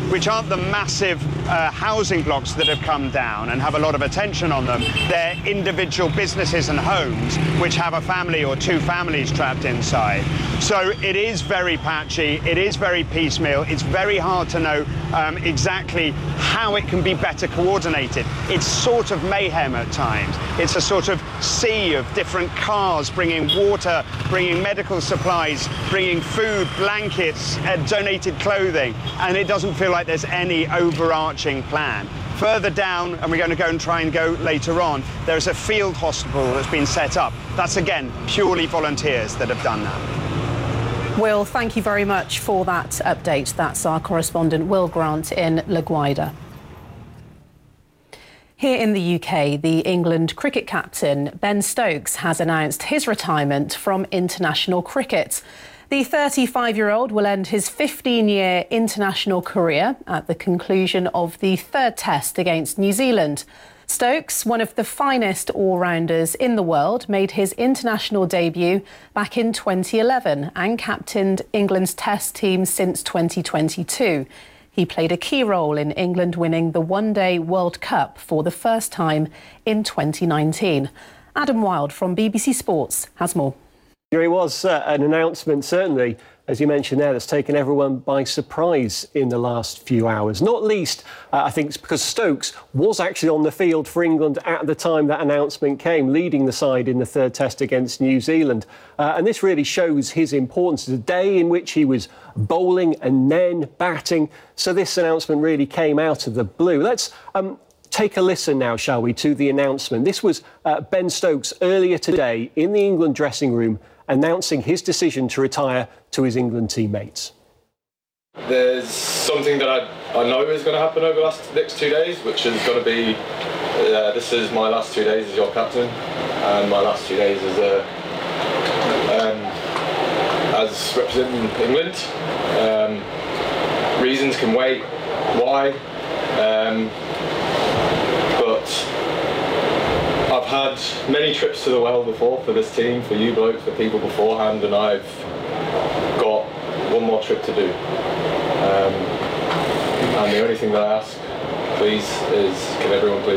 which aren't the massive housing blocks that have come down and have a lot of attention on them. They're individual businesses and homes which have a family or two families trapped inside. So it is very patchy, it is very piecemeal, it's very hard to know exactly how it can be better coordinated. It's sort of mayhem at times. It's a sort of sea of different cars bringing water, bringing medical supplies, bringing food, blankets, donated clothing, and it doesn't feel like there's any overarching plan. Further down, and we're going to go and try and go later on, there's a field hospital that's been set up. That's, again, purely volunteers that have done that. Will, thank you very much for that update. That's our correspondent Will Grant in La Guaira. Here in the UK, the England cricket captain Ben Stokes has announced his retirement from international cricket. The 35-year-old will end his 15-year international career at the conclusion of the third test against New Zealand. Stokes, one of the finest all-rounders in the world, made his international debut back in 2011 and captained England's test team since 2022. He played a key role in England winning the One-Day World Cup for the first time in 2019. Adam Wilde from BBC Sports has more. It was an announcement, certainly, as you mentioned there, that's taken everyone by surprise in the last few hours. Not least, I think, it's because Stokes was actually on the field for England at the time that announcement came, leading the side in the third test against New Zealand. And this really shows his importance. The day in which he was bowling and then batting. So this announcement really came out of the blue. Let's take a listen now, shall we, to the announcement. This was Ben Stokes earlier today in the England dressing room, announcing his decision to retire to his England teammates. There's something that I know is going to happen over the next 2 days, which is going to be, this is my last 2 days as your captain, and my last 2 days as representing England. Reasons can wait, why, but I've had many trips to the well before for this team, for you blokes, for people beforehand, and I've got one more trip to do. And the only thing that I ask, please, is can everyone please